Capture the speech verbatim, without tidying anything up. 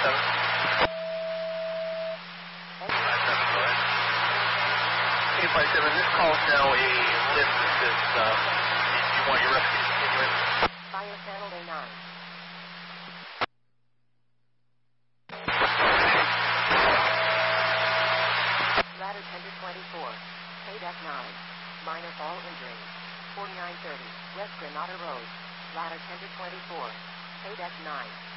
seven. eight five seven, this call is now a lift assist. Uh, do you want your rescue to continue in? Fire channel A nine. Ladder tender twenty-four. K D E C nine. Minor fall injury. forty-nine thirty. West Granada Road. Ladder tender twenty-four. K D E C nine.